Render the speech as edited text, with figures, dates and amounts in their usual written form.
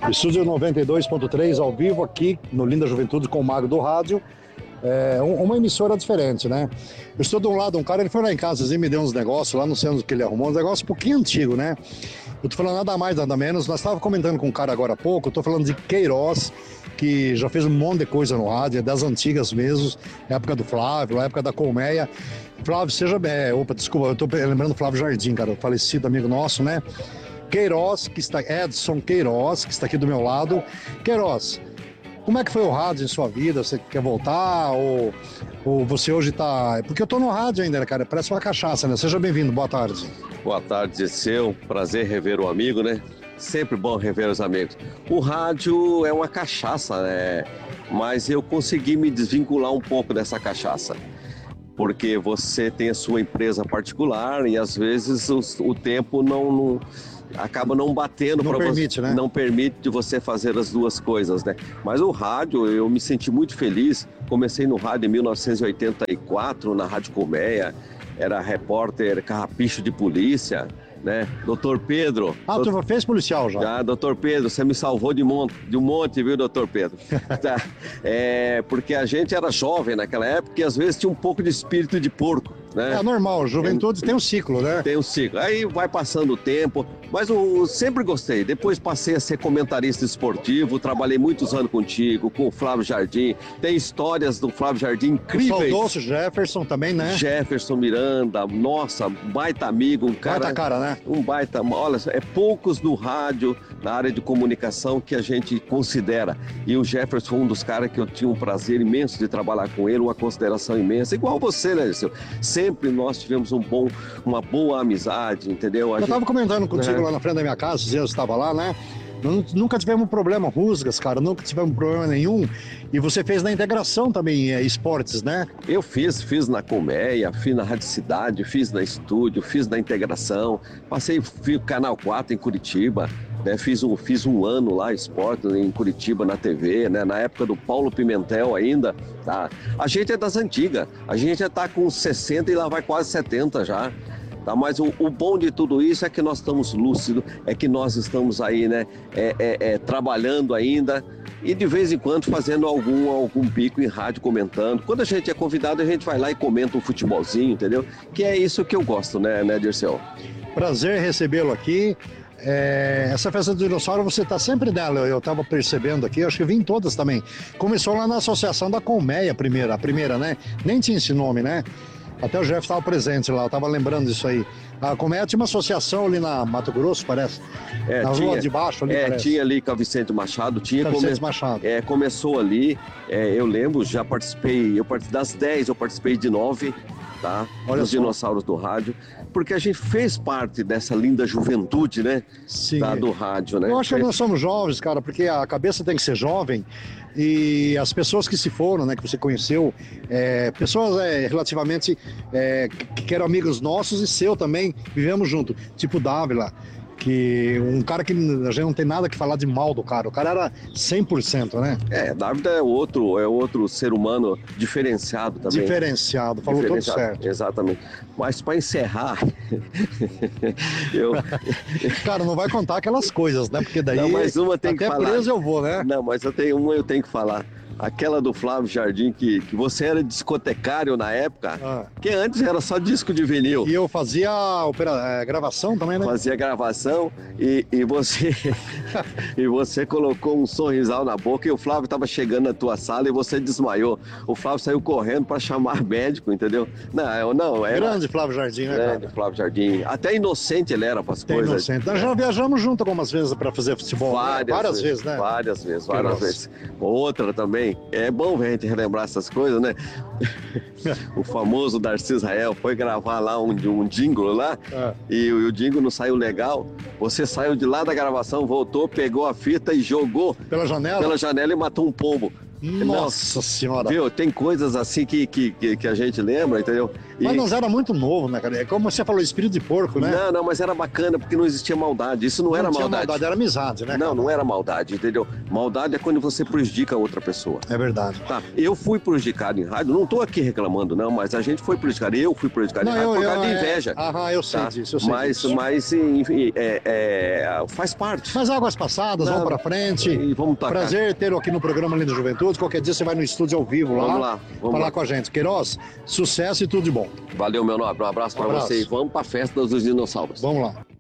Estúdio 92.3 ao vivo aqui no Linda Juventude com o Mago do Rádio. Uma emissora diferente, né? Eu estou de um lado, um cara, ele foi lá em casa e me deu uns negócios, lá não sei onde que ele arrumou, uns negócios um pouquinho antigo, né? Eu tô falando nada mais, nada menos, nós estávamos comentando com um cara agora há pouco, eu tô falando de Queiroz, que já fez um monte de coisa no rádio, é das antigas mesmo, época do Flávio, época da Colmeia. Flávio, seja bem, desculpa, eu tô lembrando do Flávio Jardim, cara, o falecido amigo nosso, né? Queiroz, Edson Queiroz, que está aqui do meu lado. Queiroz, como é que foi o rádio em sua vida? Você quer voltar ou você hoje tá... Porque eu tô no rádio ainda, né, cara? Parece uma cachaça, né? Seja bem-vindo, boa tarde. Boa tarde, seu. Prazer rever o amigo, né? Sempre bom rever os amigos. O rádio é uma cachaça, né? Mas eu consegui me desvincular um pouco dessa cachaça. Porque você tem a sua empresa particular e às vezes o tempo não acaba não batendo para você, né? Não permite de você fazer as duas coisas, né? Mas o rádio, eu me senti muito feliz. Comecei no rádio em 1984, na Rádio Colmeia. Era repórter carrapicho de polícia, né? Doutor Pedro. Tu fez policial já? Já, doutor Pedro, você me salvou de um monte, viu, doutor Pedro? Tá. Porque a gente era jovem naquela época e às vezes tinha um pouco de espírito de porco, né? É normal, juventude tem um ciclo, né? Tem um ciclo. Aí vai passando o tempo, mas eu sempre gostei. Depois passei a ser comentarista esportivo, trabalhei muitos anos contigo, com o Flávio Jardim. Tem histórias do Flávio Jardim incríveis. O saudoso Jefferson também, né? Jefferson Miranda, nossa, baita amigo, um cara... Baita cara, né? Um baita, olha, poucos no rádio, na área de comunicação que a gente considera. E o Jefferson foi um dos caras que eu tinha um prazer imenso de trabalhar com ele, uma consideração imensa. Igual você, né, Liceu? Sempre nós tivemos uma boa amizade, entendeu? Eu estava comentando contigo lá na frente da minha casa, esses dias eu estava lá, né? Nunca tivemos problema, rusgas, cara, nunca tivemos problema nenhum. E você fez na integração também, esportes, né? Eu fiz na Colmeia, fiz na Rádio Cidade, fiz na Estúdio, fiz na integração, fiz Canal 4 em Curitiba, né? Fiz um ano lá, esporte em Curitiba, na TV, né? Na época do Paulo Pimentel ainda, tá? A gente é das antigas, a gente já tá com 60 e lá vai quase 70 já. Tá, mas o bom de tudo isso é que nós estamos lúcidos, é que nós estamos aí, né, trabalhando ainda e de vez em quando fazendo algum pico em rádio comentando. Quando a gente é convidado, a gente vai lá e comenta um futebolzinho, entendeu? Que é isso que eu gosto, né, Dirceu? Prazer recebê-lo aqui. Essa festa do dinossauro você está sempre nela, eu estava percebendo aqui, acho que vim em todas também. Começou lá na Associação da Colmeia, a primeira, né? Nem tinha esse nome, né? Até o Jeff estava presente lá, eu estava lembrando disso aí. A Colmeia tinha uma associação ali na Mato Grosso, parece. Na rua de baixo ali, parece. Tinha ali com a Vicente Machado. Machado. Começou ali, eu lembro, eu participei das 10, eu participei de 9, tá? Olha dos só. Dinossauros do Rádio, porque a gente fez parte dessa linda juventude, né? Sim. Do rádio, né? Eu acho que nós somos jovens, cara, porque a cabeça tem que ser jovem e as pessoas que se foram, né, que você conheceu, pessoas relativamente que eram amigos nossos e seu também, vivemos junto, tipo Dávila, que um cara que a gente não tem nada que falar de mal do cara, o cara era 100%, né? Dávila é outro ser humano diferenciado também. Diferenciado, falou tudo certo. Exatamente. Mas para encerrar, Cara, não vai contar aquelas coisas, né? Porque daí não, mas uma tem até que falar. preso eu vou, né? Não, mas eu tenho que falar. Aquela do Flávio Jardim, que você era discotecário na época, que antes era só disco de vinil. E eu fazia gravação também, né? Fazia gravação e você e você colocou um sorrisal na boca e o Flávio estava chegando na tua sala e você desmaiou. O Flávio saiu correndo para chamar médico, entendeu? Não, era... Grande Flávio Jardim, né, Grande cara? Flávio Jardim. Até inocente ele era para as coisas. Inocente. Nós já viajamos junto algumas vezes para fazer futebol. Várias vezes, né? Várias vezes. Outra também. É bom a gente relembrar essas coisas, né? O famoso Darcy Israel foi gravar lá um jingle lá e o jingle não saiu legal. Você saiu de lá da gravação, voltou, pegou a fita e jogou pela janela e matou um pombo. Nossa senhora! Viu? Tem coisas assim que a gente lembra, entendeu? Mas nós era muito novo, né, cara? É como você falou, espírito de porco, né? Não, mas era bacana porque não existia maldade. Isso não era tinha maldade. era amizade, né? Não, cara? não era maldade, entendeu? Maldade é quando você prejudica outra pessoa. É verdade. Tá, eu fui prejudicado em rádio, não tô aqui reclamando não, mas a gente foi prejudicado, eu fui prejudicado em rádio por causa de inveja. Eu sei disso, eu sei disso. Mas enfim, faz parte. Mas águas passadas, vamos pra frente. E vamos tocar. Prazer tê-lo aqui no programa Linda Juventude. Qualquer dia você vai no estúdio ao vivo lá. Vamos lá. Falar com a gente. Queiroz, sucesso e tudo de bom. Valeu, meu nobre. Um abraço pra você e vamos pra festa dos dinossauros. Vamos lá.